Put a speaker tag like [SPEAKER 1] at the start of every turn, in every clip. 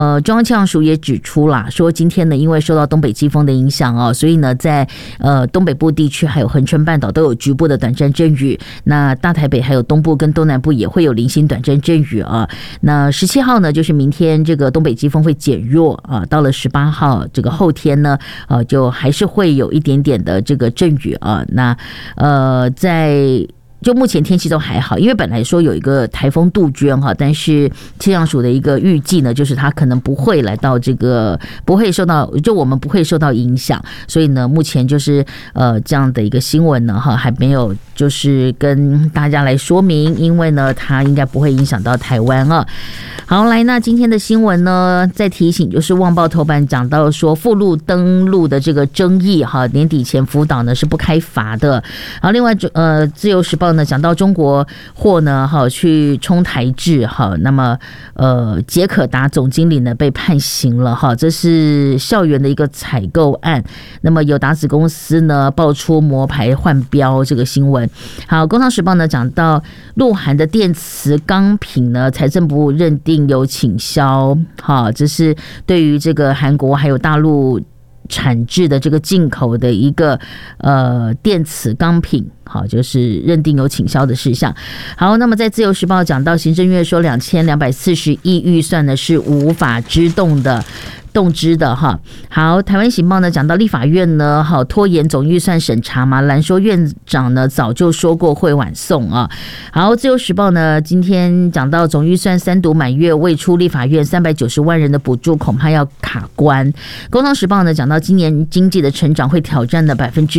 [SPEAKER 1] 中央气象署也指出啦，说今天呢，因为受到东北季风的影响哦，所以呢，在东北部地区还有恒春半岛都有局部的短暂阵雨。那大台北还有东部跟东南部也会有零星短暂阵雨啊。那17号呢，就是明天这个东北季风会减弱啊，到了18号这个后天呢，就还是会有一点点的这个阵雨啊。那就目前天气都还好，因为本来说有一个台风杜鹃哈，但是气象署的一个预计呢，就是它可能不会来到不会受到，就我们不会受到影响，所以呢，目前就是这样的一个新闻呢哈，还没有就是跟大家来说明，因为呢，它应该不会影响到台湾啊。好，来，那今天的新闻呢，再提醒就是《旺报》头版讲到说附录登录的这个争议哈，年底前福岛呢是不开罚的。好，另外自由时报呢讲到中国货呢去冲台制哈，那么杰可达总经理呢被判刑了哈，这是校园的一个采购案。那么友达子公司呢爆出模牌换标这个新闻。好，工商时报呢讲到鹿晗的电磁钢品呢，财政部认定有倾销，好，这是对于这个韩国还有大陆产制的这个进口的一个电磁钢品，好，就是认定有倾销的事项。好，那么在自由时报讲到行政院说2240亿预算呢是无法动之的哈。好，台湾行报呢讲到立法院呢拖延总预算审查嘛，蓝说院长呢早就说过会晚送啊。好，自由时报呢今天讲到总预算3读满月未出立法院390万人的补助恐怕要卡关。工商时报呢讲到今年经济的成长会挑战的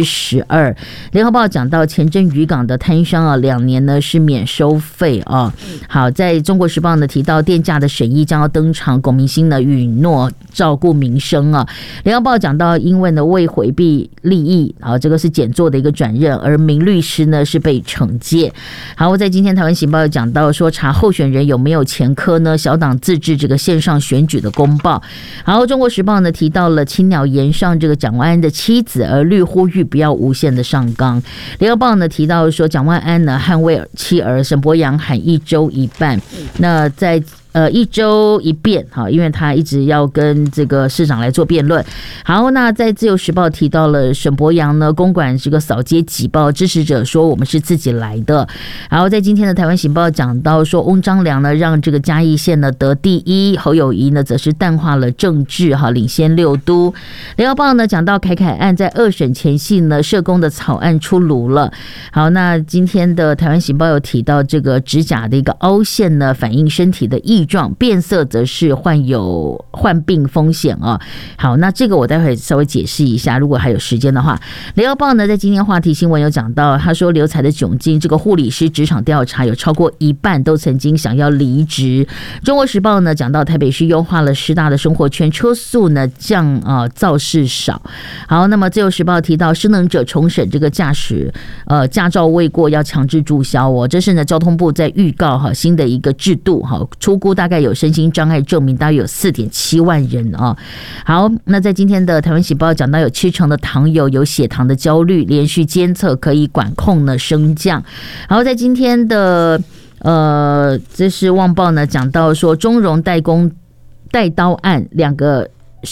[SPEAKER 1] 12%。联合报讲到前镇渔港的摊商啊2年呢是免收费啊。好，在中国时报呢提到电价的审议将要登场，龚明鑫呢允诺照顾民生啊。联合报讲到因为呢为回避利益啊，这个是简作的一个转任，而名律师呢是被惩戒。好，在今天台湾行报讲到说查候选人有没有前科呢，小党自治这个线上选举的公报。好，中国时报呢提到了青鸟延上这个蒋万安的妻子，而绿呼吁不要无限的上纲。联合报呢提到说蒋万安呢捍卫妻儿，沈伯洋喊1周1办。那在1周1辩，好，因为他一直要跟这个市长来做辩论。好，那在自由时报提到了沈伯洋呢公馆这个扫街挤爆，支持者说我们是自己来的。然后在今天的台湾行报讲到说翁章良呢让这个嘉义县呢得第1，侯友宜呢则是淡化了政治哈，领先6都。联合报呢讲到凯凯案在2审前夕呢社工的草案出炉了。好，那今天的台湾行报有提到这个指甲的一个凹陷呢反映身体的异状，变色则是患病风险啊。好，那这个我待会稍微解释一下，如果还有时间的话。联合报呢在今天话题新闻有讲到，他说留才的窘境，这个护理师职场调查有超过1半都曾经想要离职。中国时报呢讲到台北市优化了师大的生活圈，车速呢降肇事少。好，那么自由时报提到失能者重审这个驾照未过要强制注销哦，这是呢交通部在预告新的一个制度，初估大概有身心障碍证明大约有4.7万人啊。好，那在今天的台湾喜报讲到有70%的糖友有血糖的焦虑，连续监测可以管控呢升降。好，在今天的这是旺报呢讲到说中荣代工带刀案2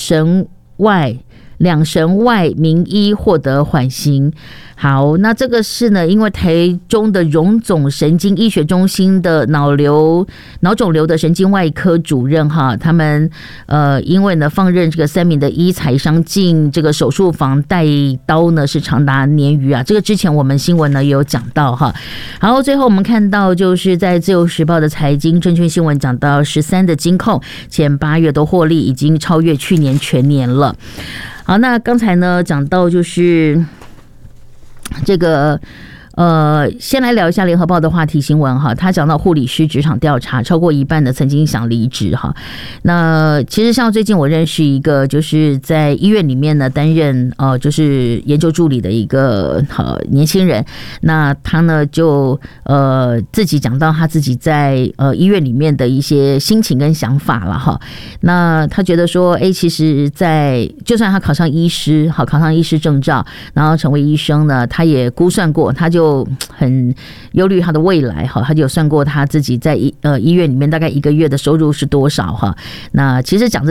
[SPEAKER 1] 神外名医获得缓刑。好，那这个是呢，因为台中的荣总神经医学中心的脑肿瘤的神经外科主任哈，他们因为呢放任这个3名的医材商进这个手术房带刀呢是长达年余啊，这个之前我们新闻呢也有讲到哈。然后最后我们看到就是在自由时报的财经证券新闻讲到13的金控前8月的获利已经超越去年全年了。好，那刚才呢讲到就是这个先来聊一下联合报的话题新闻哈，他讲到护理师职场调查，超过1半的曾经想离职哈。那其实像最近我认识一个就是在医院里面呢担任就是研究助理的一个年轻人，那他呢就自己讲到他自己在医院里面的一些心情跟想法了哈。那他觉得说其实就算他考上医师证照，然后成为医生呢，他也估算过，他就就很忧虑他的未来哈，他就有算过他自己在医院里面大概1个月的收入是多少哈。那其实讲